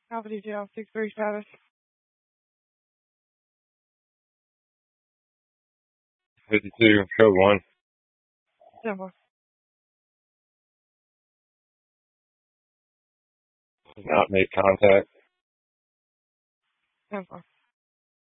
Alpha detail, 6-3 status. 52, code 1. Simple. Not made contact. Simple.